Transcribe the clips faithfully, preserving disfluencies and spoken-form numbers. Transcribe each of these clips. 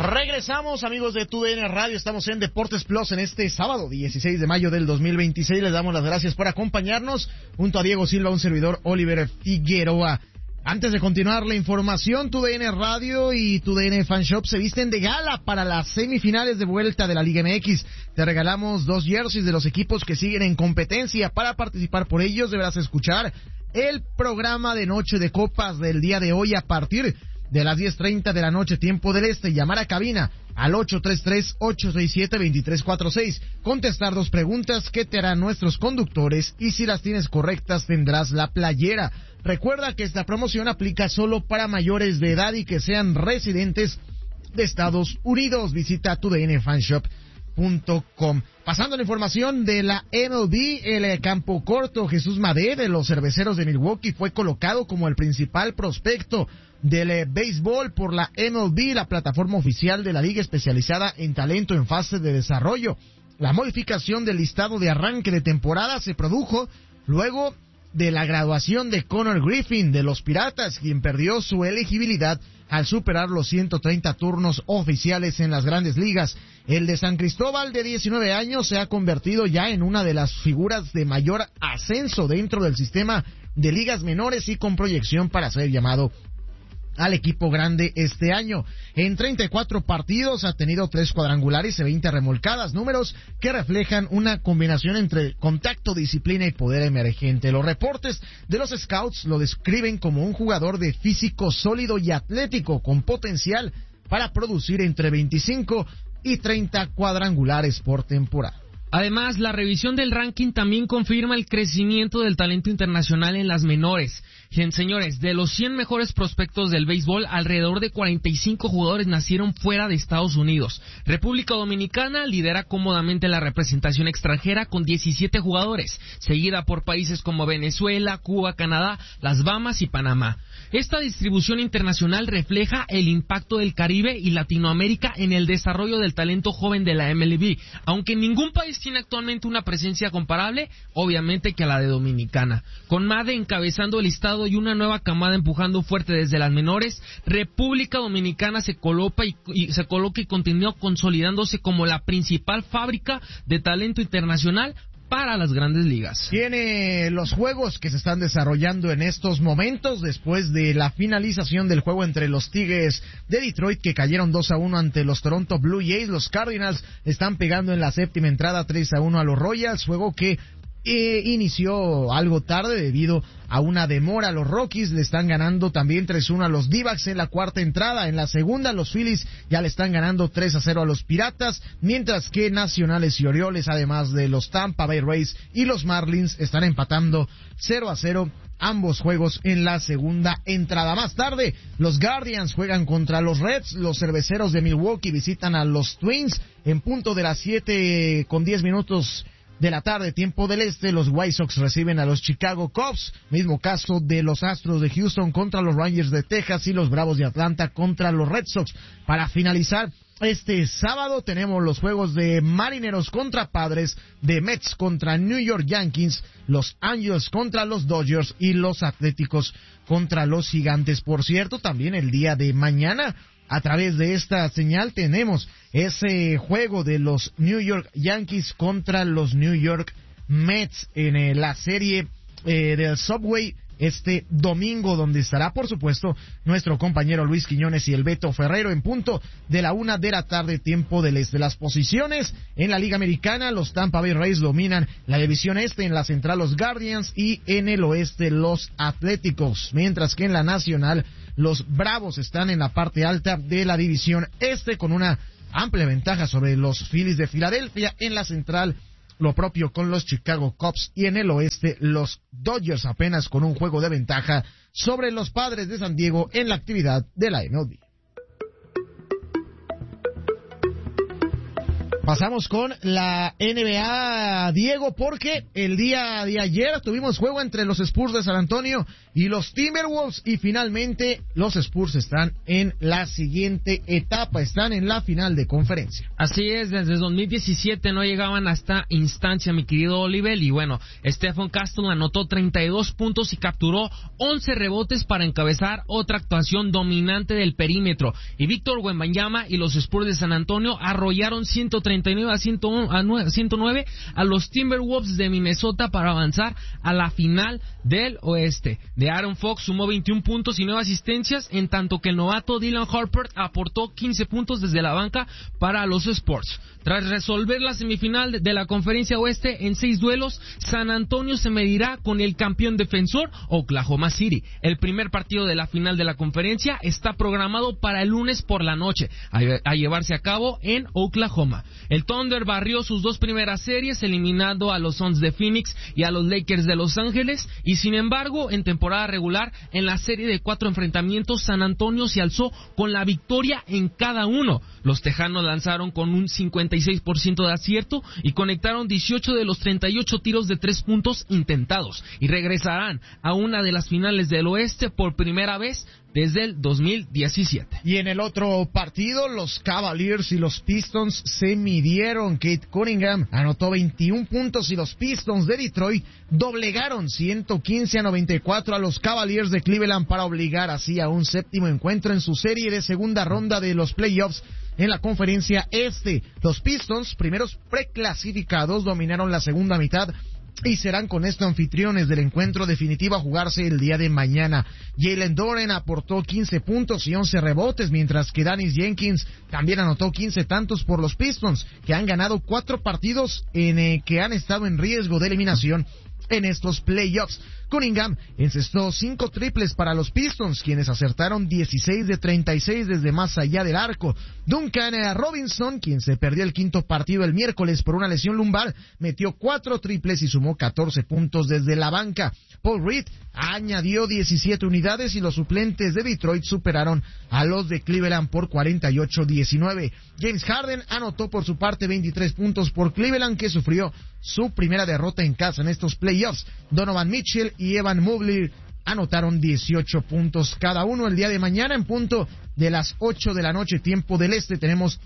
Regresamos, amigos de T U D N Radio, estamos en Deportes Plus en este sábado dieciséis de mayo del dos mil veintiséis. Les damos las gracias por acompañarnos junto a Diego Silva, un servidor, Oliver Figueroa. Antes de continuar la información, T U D N Radio y T U D N Fan Shop se visten de gala para las semifinales de vuelta de la Liga M X. Te regalamos dos jerseys de los equipos que siguen en competencia. Para participar por ellos deberás escuchar el programa de Noche de Copas del día de hoy a partir de las diez treinta de la noche, tiempo del este. Llamar a cabina al ocho tres tres, ocho seis siete, dos tres cuatro seis. Contestar dos preguntas que te harán nuestros conductores y si las tienes correctas tendrás la playera. Recuerda que esta promoción aplica solo para mayores de edad y que sean residentes de Estados Unidos. Visita tu d n fanshop punto com. Pasando la información de la M L B, el campo corto Jesús Madé de los Cerveceros de Milwaukee fue colocado como el principal prospecto del eh, béisbol por la M L B, la plataforma oficial de la liga especializada en talento en fase de desarrollo. La modificación del listado de arranque de temporada se produjo luego de la graduación de Connor Griffin de los Piratas, quien perdió su elegibilidad al superar los ciento treinta turnos oficiales en las grandes ligas. El de San Cristóbal, de diecinueve años, se ha convertido ya en una de las figuras de mayor ascenso dentro del sistema de ligas menores y con proyección para ser llamado al equipo grande este año. En treinta y cuatro partidos ha tenido tres cuadrangulares y veinte remolcadas, números que reflejan una combinación entre contacto, disciplina y poder emergente. Los reportes de los scouts lo describen como un jugador de físico sólido y atlético con potencial para producir entre veinticinco y treinta cuadrangulares por temporada. Además, la revisión del ranking también confirma el crecimiento del talento internacional en las menores. Señores, de los cien mejores prospectos del béisbol, alrededor de cuarenta y cinco jugadores nacieron fuera de Estados Unidos. República Dominicana lidera cómodamente la representación extranjera con diecisiete jugadores, seguida por países como Venezuela, Cuba, Canadá, las Bahamas y Panamá. Esta distribución internacional refleja el impacto del Caribe y Latinoamérica en el desarrollo del talento joven de la M L B, aunque ningún país tiene actualmente una presencia comparable, obviamente, que a la de Dominicana. Con Made encabezando el listado y una nueva camada empujando fuerte desde las menores, República Dominicana se coloca y, y se coloca y continúa consolidándose como la principal fábrica de talento internacional para las grandes ligas. Tiene los juegos que se están desarrollando en estos momentos después de la finalización del juego entre los Tigres de Detroit, que cayeron dos a uno ante los Toronto Blue Jays. Los Cardinals están pegando en la séptima entrada tres a uno a los Royals, juego que Eh, inició algo tarde debido a una demora. Los Rockies le están ganando también tres a uno a los D-backs en la cuarta entrada. En la segunda, los Phillies ya le están ganando tres a cero a los Piratas, mientras que Nacionales y Orioles, además de los Tampa Bay Rays y los Marlins, están empatando cero a cero ambos juegos en la segunda entrada. Más tarde, los Guardians juegan contra los Reds. Los Cerveceros de Milwaukee visitan a los Twins en punto de las siete con diez minutos de la tarde, tiempo del este. Los White Sox reciben a los Chicago Cubs, mismo caso de los Astros de Houston contra los Rangers de Texas y los Bravos de Atlanta contra los Red Sox. Para finalizar este sábado tenemos los juegos de Marineros contra Padres, de Mets contra New York Yankees, los Angels contra los Dodgers y los Atléticos contra los Gigantes. Por cierto, también el día de mañana, a través de esta señal, tenemos ese juego de los New York Yankees contra los New York Mets en eh, la serie eh, del Subway este domingo, donde estará, por supuesto, nuestro compañero Luis Quiñones y el Beto Ferrero en punto de la una de la tarde, tiempo del este. Las posiciones en la Liga Americana: los Tampa Bay Rays dominan la división este, en la central los Guardians y en el oeste los Atléticos, mientras que en la nacional los Bravos están en la parte alta de la división este con una amplia ventaja sobre los Phillies de Filadelfia. En la central lo propio con los Chicago Cubs y en el oeste los Dodgers apenas con un juego de ventaja sobre los Padres de San Diego en la actividad de la M L B. Pasamos con la N B A, Diego, porque el día de ayer tuvimos juego entre los Spurs de San Antonio y los Timberwolves. Y finalmente los Spurs están en la siguiente etapa, están en la final de conferencia. Así es, desde dos mil diecisiete no llegaban a esta instancia, mi querido Oliver, y bueno, Stephen Castle anotó treinta y dos puntos y capturó once rebotes para encabezar otra actuación dominante del perímetro, y Víctor Wembanyama y los Spurs de San Antonio arrollaron ciento treinta y nueve a ciento nueve a los Timberwolves de Minnesota para avanzar a la final del oeste. De Aaron Fox sumó veintiún puntos y nueve asistencias, en tanto que el novato Dylan Harper aportó quince puntos desde la banca para los Spurs. Tras resolver la semifinal de la Conferencia Oeste en seis duelos, San Antonio se medirá con el campeón defensor Oklahoma City. El primer partido de la final de la conferencia está programado para el lunes por la noche, a, a llevarse a cabo en Oklahoma. El Thunder barrió sus dos primeras series, eliminando a los Suns de Phoenix y a los Lakers de Los Ángeles, y sin embargo, en temporada regular, en la serie de cuatro enfrentamientos, San Antonio se alzó con la victoria en cada uno. Los tejanos lanzaron con un cincuenta y seis por ciento de acierto y conectaron dieciocho de los treinta y ocho tiros de tres puntos intentados, y regresarán a una de las finales del oeste por primera vez desde el dos mil diecisiete. Y en el otro partido, los Cavaliers y los Pistons se midieron. Kate Cunningham anotó veintiún puntos y los Pistons de Detroit doblegaron ciento quince a noventa y cuatro a los Cavaliers de Cleveland para obligar así a un séptimo encuentro en su serie de segunda ronda de los playoffs en la conferencia este. Los Pistons, primeros preclasificados, dominaron la segunda mitad y serán con esto anfitriones del encuentro definitivo a jugarse el día de mañana. Jalen Duren aportó quince puntos y once rebotes, mientras que Dennis Jenkins también anotó quince tantos por los Pistons, que han ganado cuatro partidos en eh, que han estado en riesgo de eliminación en estos playoffs. Cunningham encestó cinco triples para los Pistons, quienes acertaron dieciséis de treinta y seis desde más allá del arco. Duncan Robinson, quien se perdió el quinto partido el miércoles por una lesión lumbar, metió cuatro triples y sumó catorce puntos desde la banca. Paul Reed añadió diecisiete unidades y los suplentes de Detroit superaron a los de Cleveland por cuarenta y ocho a diecinueve. James Harden anotó por su parte veintitrés puntos por Cleveland, que sufrió su primera derrota en casa en estos playoffs. Donovan Mitchell y Evan Mobley anotaron dieciocho puntos cada uno. El día de mañana, en punto de las ocho de la noche, tiempo del este, tenemos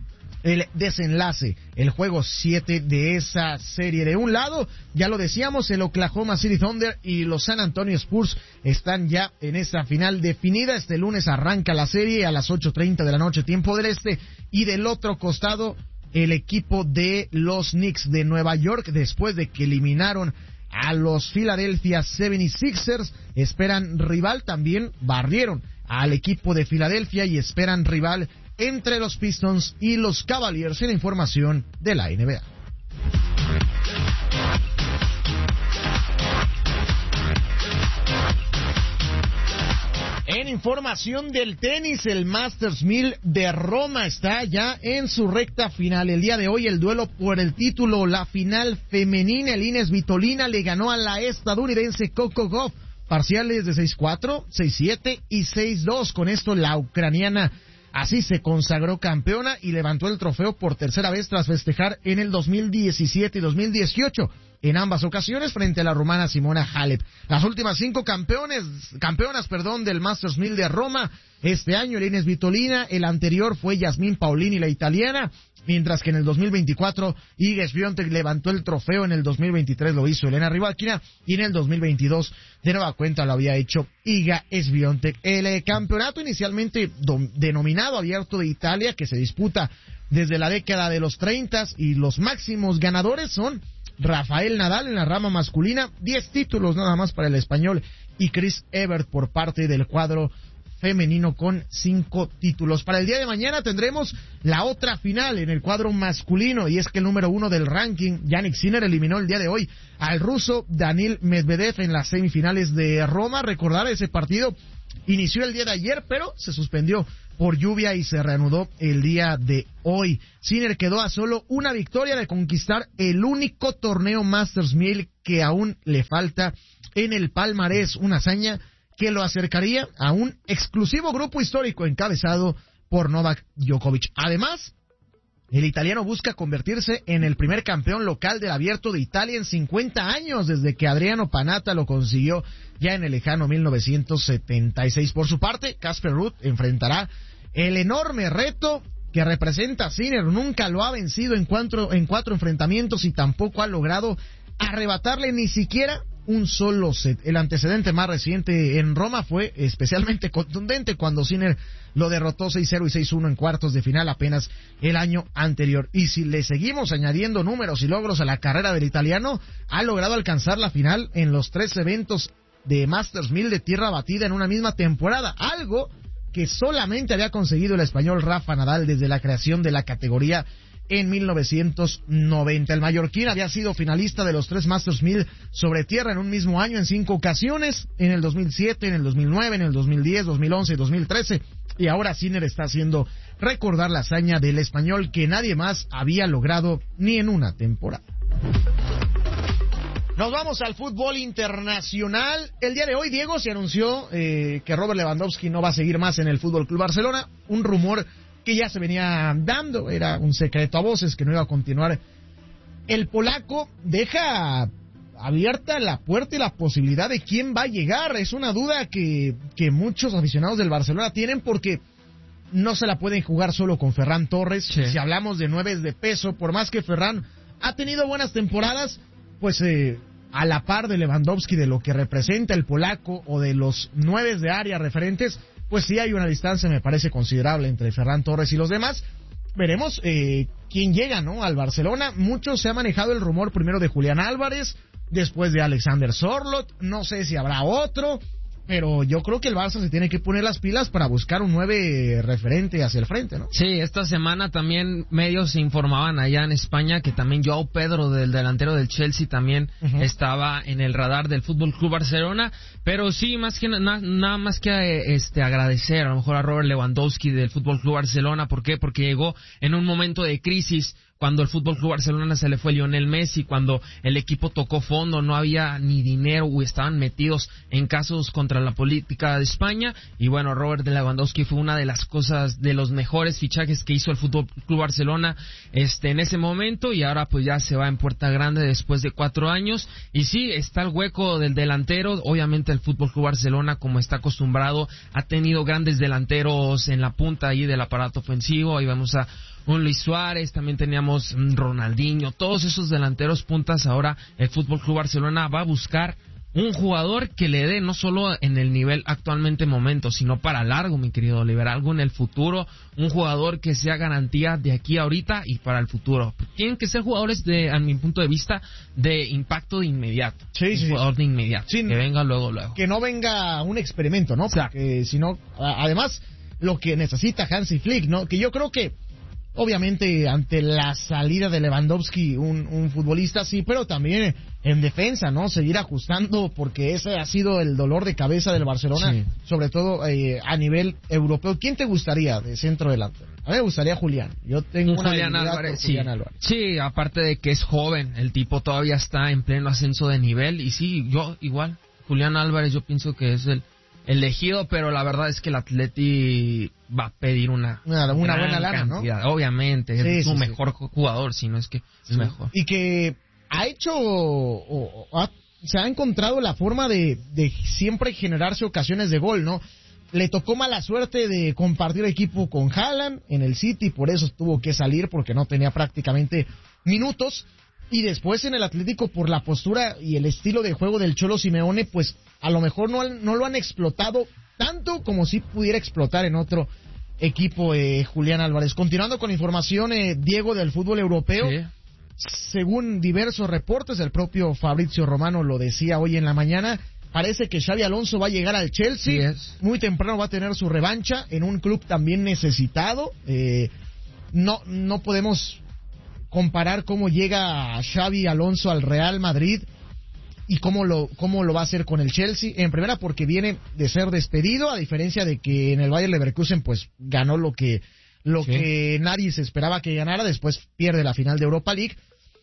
el desenlace, el juego siete de esa serie. De un lado, ya lo decíamos, el Oklahoma City Thunder y los San Antonio Spurs están ya en esa final definida. Este lunes arranca la serie a las ocho treinta de la noche, tiempo del este. Y del otro costado, el equipo de los Knicks de Nueva York, después de que eliminaron a los Philadelphia setenta y seis ers, esperan rival. También barrieron al equipo de Filadelfia y esperan rival entre los Pistons y los Cavaliers, en información de la N B A. En información del tenis, el Masters mil de Roma está ya en su recta final. El día de hoy, el duelo por el título, la final femenina. El Ines Svitolina le ganó a la estadounidense Coco Gauff, parciales de seis cuatro, seis siete y seis dos. Con esto, la ucraniana así se consagró campeona y levantó el trofeo por tercera vez tras festejar en el dos mil diecisiete y dos mil dieciocho, en ambas ocasiones frente a la rumana Simona Halep. Las últimas cinco campeones, campeonas perdón, del Masters mil de Roma este año, Elina Svitolina. El anterior fue Yasmín Paolini, la italiana, mientras que en el dos mil veinticuatro Iga Swiatek levantó el trofeo. En el dos mil veintitrés lo hizo Elena Rybakina y en el dos mil veintidós de nueva cuenta lo había hecho Iga Swiatek. El eh, campeonato inicialmente dom- denominado Abierto de Italia, que se disputa desde la década de los treinta, y los máximos ganadores son Rafael Nadal en la rama masculina, diez títulos nada más para el español, y Chris Evert por parte del cuadro femenino con cinco títulos. Para el día de mañana tendremos la otra final en el cuadro masculino, y es que el número uno del ranking, Jannik Sinner, eliminó el día de hoy al ruso Daniil Medvedev en las semifinales de Roma. Recordar, ese partido inició el día de ayer, pero se suspendió por lluvia y se reanudó el día de hoy. Sinner quedó a solo una victoria de conquistar el único torneo Masters mil que aún le falta en el palmarés, una hazaña que lo acercaría a un exclusivo grupo histórico encabezado por Novak Djokovic. Además, El italiano busca convertirse en el primer campeón local del Abierto de Italia en cincuenta años, desde que Adriano Panatta lo consiguió ya en el lejano mil novecientos setenta y seis. Por su parte, Casper Ruud enfrentará el enorme reto que representa Sinner. Nunca lo ha vencido en cuatro, en cuatro enfrentamientos y tampoco ha logrado arrebatarle ni siquiera un solo set. El antecedente más reciente en Roma fue especialmente contundente cuando Sinner lo derrotó seis cero y seis uno en cuartos de final apenas el año anterior. Y si le seguimos añadiendo números y logros a la carrera del italiano, ha logrado alcanzar la final en los tres eventos de Masters mil de tierra batida en una misma temporada, algo que solamente había conseguido el español Rafa Nadal desde la creación de la categoría en mil novecientos noventa. El mallorquín había sido finalista de los tres Masters mil sobre tierra en un mismo año en cinco ocasiones, en el dos mil siete, en el dos mil nueve, en el dos mil diez, dos mil once y dos mil trece, y ahora Sinner está haciendo recordar la hazaña del español que nadie más había logrado ni en una temporada. Nos vamos al fútbol internacional. El día de hoy, Diego, se anunció eh, que Robert Lewandowski no va a seguir más en el Fútbol Club Barcelona, un rumor que ya se venía dando, era un secreto a voces que no iba a continuar. El polaco deja abierta la puerta y la posibilidad de quién va a llegar. Es una duda que, que muchos aficionados del Barcelona tienen, porque no se la pueden jugar solo con Ferran Torres. Sí. Si hablamos de nueves de peso, por más que Ferran ha tenido buenas temporadas, pues eh, a la par de Lewandowski, de lo que representa el polaco o de los nueves de área referentes, pues sí hay una distancia, me parece, considerable entre Ferran Torres y los demás. Veremos eh, quién llega, ¿no?, al Barcelona. Mucho se ha manejado el rumor primero de Julián Álvarez, después de Alexander Sorloth, no sé si habrá otro, pero yo creo que el Barça se tiene que poner las pilas para buscar un nueve referente hacia el frente, ¿no? Sí, esta semana también medios informaban allá en España que también Joao Pedro, del delantero del Chelsea, también uh-huh. estaba en el radar del Fútbol Club Barcelona, pero sí, más que na- nada más que este agradecer a lo mejor a Robert Lewandowski del Fútbol Club Barcelona. ¿Por qué? Porque llegó en un momento de crisis, cuando el Fútbol Club Barcelona se le fue Lionel Messi, cuando el equipo tocó fondo, no había ni dinero o estaban metidos en casos contra la política de España. Y bueno, Robert Lewandowski fue una de las cosas, de los mejores fichajes que hizo el Fútbol Club Barcelona este en ese momento, y ahora pues ya se va en puerta grande después de cuatro años. Y sí, está el hueco del delantero. Obviamente el Fútbol Club Barcelona, como está acostumbrado, ha tenido grandes delanteros en la punta ahí del aparato ofensivo. Ahí vamos a un Luis Suárez, también teníamos Ronaldinho, todos esos delanteros puntas. Ahora el Fútbol Club Barcelona va a buscar un jugador que le dé no solo en el nivel actualmente momento, sino para largo, mi querido Oliver, algo en el futuro, un jugador que sea garantía de aquí a ahorita y para el futuro. Tienen que ser jugadores, de, a mi punto de vista, de impacto de inmediato. Sí, un sí, jugador sí. de inmediato, sí, que venga luego, luego. Que no venga un experimento, ¿no? Porque si no, además, lo que necesita Hansi Flick, ¿no? Que yo creo que obviamente ante la salida de Lewandowski, un, un futbolista sí, pero también en defensa, ¿no? Seguir ajustando, porque ese ha sido el dolor de cabeza del Barcelona, sí. sobre todo eh, a nivel europeo. ¿Quién te gustaría de centro delantero? A mí me gustaría Julián. Yo tengo un una Julián Álvarez, sí. Julián Álvarez. Sí, aparte de que es joven, el tipo todavía está en pleno ascenso de nivel, y sí, yo igual, Julián Álvarez yo pienso que es el elegido, pero la verdad es que el Atleti va a pedir una, una, una buena lana, cantidad, ¿no? Obviamente, sí, es su sí, mejor sí. jugador, si no es que sí. es mejor. Y que ha hecho, o, o ha, se ha encontrado la forma de, de siempre generarse ocasiones de gol, ¿no? Le tocó mala suerte de compartir equipo con Haaland en el City, por eso tuvo que salir, porque no tenía prácticamente minutos. Y después en el Atlético, por la postura y el estilo de juego del Cholo Simeone, pues a lo mejor no, no lo han explotado tanto como si pudiera explotar en otro equipo eh, Julián Álvarez. Continuando con información, eh, Diego, del fútbol europeo, sí. Según diversos reportes, el propio Fabrizio Romano lo decía hoy en la mañana, parece que Xabi Alonso va a llegar al Chelsea, yes. muy temprano va a tener su revancha en un club también necesitado. Eh, no, no podemos comparar cómo llega Xabi Alonso al Real Madrid y cómo lo cómo lo va a hacer con el Chelsea. En primera, porque viene de ser despedido, a diferencia de que en el Bayer Leverkusen pues ganó lo que lo sí. que nadie se esperaba que ganara. Después pierde la final de Europa League.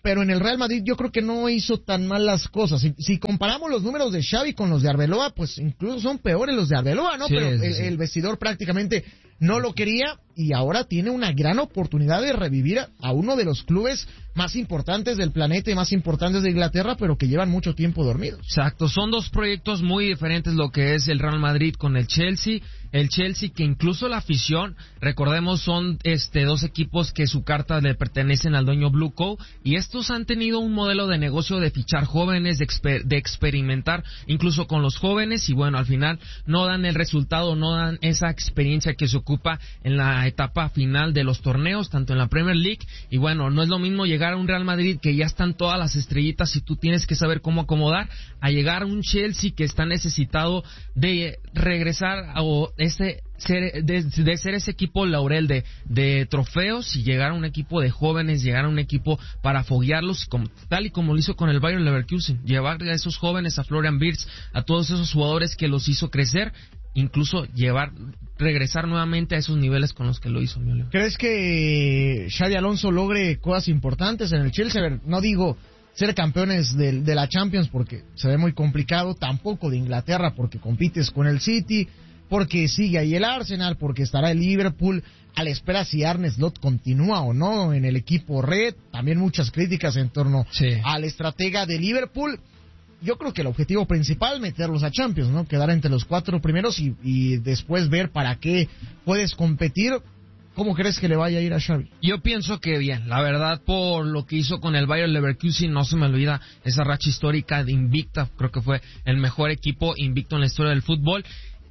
pero en el Real Madrid yo creo que no hizo tan mal las cosas. Si, si comparamos los números de Xavi con los de Arbeloa, pues incluso son peores los de Arbeloa, ¿no? Sí, pero sí, el, sí. el vestidor prácticamente no lo quería y ahora tiene una gran oportunidad de revivir a, a uno de los clubes más importantes del planeta y más importantes de Inglaterra, pero que llevan mucho tiempo dormidos. Exacto, son dos proyectos muy diferentes lo que es el Real Madrid con el Chelsea. El Chelsea que incluso la afición, recordemos, son este dos equipos que su carta le pertenecen al dueño Blue Co. Y estos han tenido un modelo de negocio de fichar jóvenes, de, exper- de experimentar incluso con los jóvenes y bueno, al final no dan el resultado, no dan esa experiencia que se ocupa en la etapa final de los torneos, tanto en la Premier League y bueno, no es lo mismo llegar a un Real Madrid que ya están todas las estrellitas y tú tienes que saber cómo acomodar, a llegar a un Chelsea que está necesitado de regresar o este ser, de, de ser ese equipo laurel de, de trofeos y llegar a un equipo de jóvenes, llegar a un equipo para foguearlos como, tal y como lo hizo con el Bayer Leverkusen, llevar a esos jóvenes, a Florian Wirtz, a todos esos jugadores que los hizo crecer, incluso llevar, regresar nuevamente a esos niveles con los que lo hizo mi Oliver. ¿Crees que Xabi Alonso logre cosas importantes en el Chelsea? A ver, no digo ser campeones de, de la Champions porque se ve muy complicado, tampoco de Inglaterra porque compites con el City, porque sigue ahí el Arsenal, porque estará el Liverpool a la espera si Arne Slot continúa o no en el equipo red, también muchas críticas en torno sí. al estratega de Liverpool. Yo creo que el objetivo principal meterlos a Champions, ¿no? Quedar entre los cuatro primeros y, y después ver para qué puedes competir. ¿Cómo crees que le vaya a ir a Xavi? Yo pienso que bien, la verdad, por lo que hizo con el Bayer Leverkusen, no se me olvida esa racha histórica de invicta, creo que fue el mejor equipo invicto en la historia del fútbol.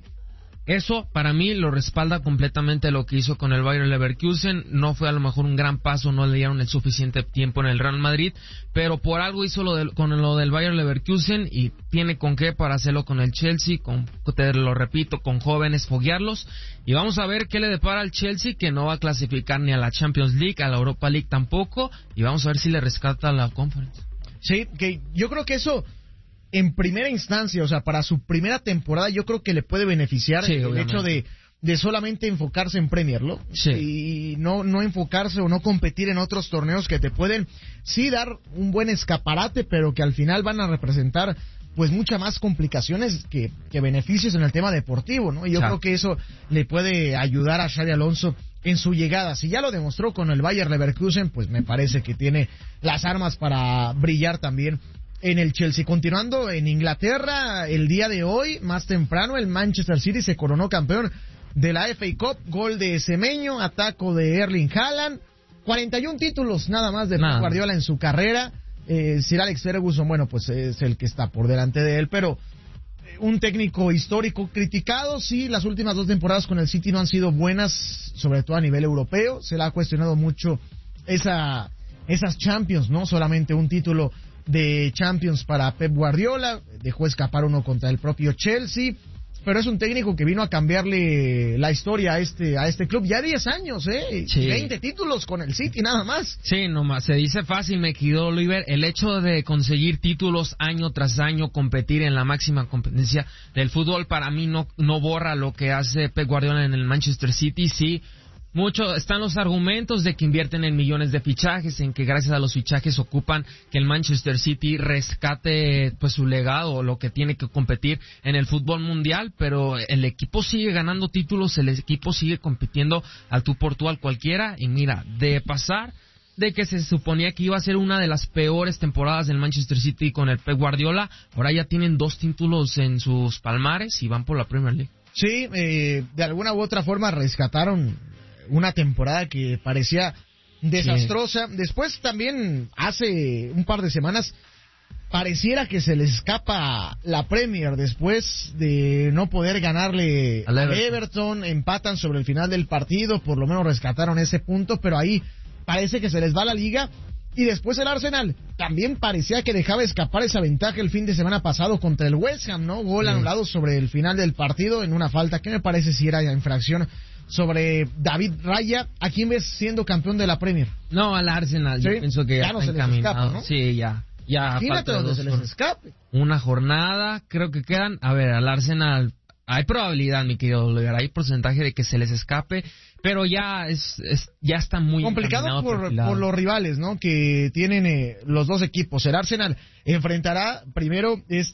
Eso, para mí, lo respalda completamente lo que hizo con el Bayer Leverkusen. No fue a lo mejor un gran paso, no le dieron el suficiente tiempo en el Real Madrid, pero por algo hizo lo de, con lo del Bayer Leverkusen y tiene con qué para hacerlo con el Chelsea, con, te lo repito, con jóvenes, foguearlos. Y vamos a ver qué le depara al Chelsea, que no va a clasificar ni a la Champions League, a la Europa League tampoco, y vamos a ver si le rescata la Conference. Sí, que yo creo que eso, en primera instancia, o sea, para su primera temporada, yo creo que le puede beneficiar sí, el obviamente. hecho de, de solamente enfocarse en Premier, ¿no? Sí. Y no, no enfocarse o no competir en otros torneos que te pueden, sí, dar un buen escaparate, pero que al final van a representar, pues, muchas más complicaciones que, que beneficios en el tema deportivo, ¿no? Y yo sí. creo que eso le puede ayudar a Xabi Alonso en su llegada. Si ya lo demostró con el Bayer Leverkusen, pues me parece que tiene las armas para brillar también en el Chelsea. Continuando en Inglaterra, el día de hoy, más temprano, el Manchester City se coronó campeón de la F A Cup, gol de Semenyo, ataco de Erling Haaland, cuarenta y un títulos nada más de Pep Guardiola en su carrera. eh, Sir Alex Ferguson, bueno, pues es el que está por delante de él, pero un técnico histórico criticado, sí, las últimas dos temporadas con el City no han sido buenas, sobre todo a nivel europeo, se le ha cuestionado mucho esa, esas Champions, ¿no? Solamente un título de Champions para Pep Guardiola, dejó escapar uno contra el propio Chelsea, pero es un técnico que vino a cambiarle la historia a este a este club, ya diez años, ¿eh? Sí. veinte títulos con el City, nada más. Sí, nomás, se dice fácil, me quedó Oliver, el hecho de conseguir títulos año tras año, competir en la máxima competencia del fútbol, para mí no, no borra lo que hace Pep Guardiola en el Manchester City, sí. Mucho están los argumentos de que invierten en millones de fichajes, en que gracias a los fichajes ocupan que el Manchester City rescate pues su legado o lo que tiene que competir en el fútbol mundial, pero el equipo sigue ganando títulos, el equipo sigue compitiendo al tú por tú al cualquiera y mira, de pasar de que se suponía que iba a ser una de las peores temporadas del Manchester City con el Pep Guardiola, ahora ya tienen dos títulos en sus palmares y van por la Premier League. Sí, eh, de alguna u otra forma rescataron una temporada que parecía desastrosa. Sí. Después también, hace un par de semanas, pareciera que se les escapa la Premier después de no poder ganarle al Everton. Everton. Empatan sobre el final del partido, por lo menos rescataron ese punto, pero ahí parece que se les va la liga. Y después el Arsenal también parecía que dejaba escapar esa ventaja el fin de semana pasado contra el West Ham, ¿no? Gol sí. anulado sobre el final del partido en una falta que me parece si era infracción sobre David Raya. ¿A quién ves siendo campeón de la Premier? No, al Arsenal. ¿Sí? Yo pienso que ya, ya no está se les escapa, ¿no? Sí, ya. ya Imagínate donde se les escape. Una jornada, creo que quedan. A ver, al Arsenal Hay probabilidad, mi querido Oliver, hay porcentaje de que se les escape, pero ya es, es ya está muy complicado por, por los rivales, ¿no? Que tienen eh, los dos equipos. El Arsenal enfrentará primero este